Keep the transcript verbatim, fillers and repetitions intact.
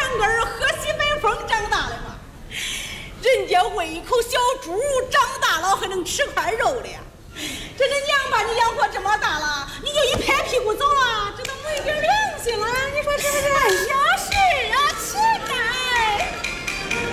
个儿喝西北风长大的嘛，人家喂一口小猪长大了还能吃块肉的呀。